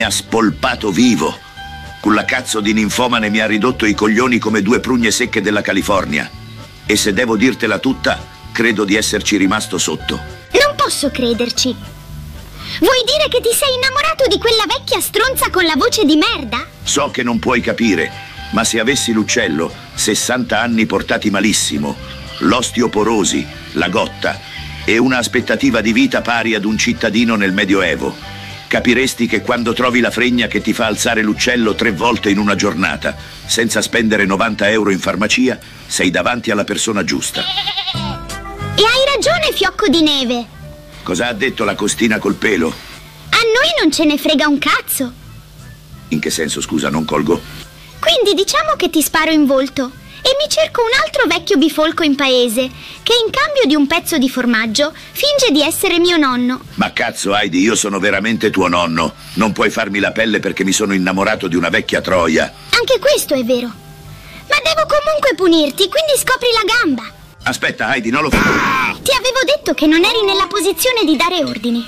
ha spolpato vivo. Quella cazzo di ninfomane mi ha ridotto i coglioni come due prugne secche della California. E se devo dirtela tutta, credo di esserci rimasto sotto. Non posso crederci. Vuoi dire che ti sei innamorato di quella vecchia stronza con la voce di merda? So che non puoi capire, ma se avessi l'uccello, 60 anni portati malissimo, l'osteoporosi, la gotta e una aspettativa di vita pari ad un cittadino nel Medioevo, capiresti che quando trovi la fregna che ti fa alzare l'uccello 3 volte in una giornata, senza spendere 90 euro in farmacia, sei davanti alla persona giusta. E hai ragione, fiocco di neve. Cosa ha detto la costina col pelo? A noi non ce ne frega un cazzo. In che senso, scusa, non colgo? Quindi diciamo che ti sparo in volto e mi cerco un altro vecchio bifolco in paese che in cambio di un pezzo di formaggio finge di essere mio nonno. Ma cazzo, Heidi, io sono veramente tuo nonno. Non puoi farmi la pelle perché mi sono innamorato di una vecchia troia. Anche questo è vero. Ma devo comunque punirti, quindi scopri la gamba. Aspetta, Heidi, non lo fai. Ti avevo detto che non eri nella posizione di dare ordini.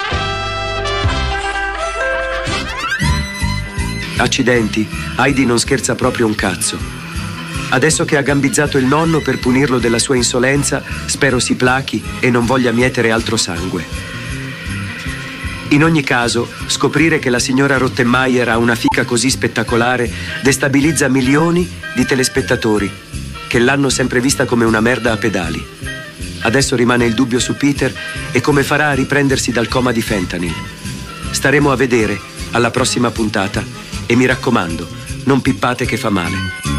Accidenti, Heidi non scherza proprio un cazzo. Adesso che ha gambizzato il nonno per punirlo della sua insolenza, spero si plachi e non voglia mietere altro sangue. In ogni caso, scoprire che la signora Rottenmeier ha una fica così spettacolare destabilizza milioni di telespettatori che l'hanno sempre vista come una merda a pedali. Adesso rimane il dubbio su Peter e come farà a riprendersi dal coma di fentanyl. Staremo a vedere alla prossima puntata e mi raccomando, non pippate che fa male.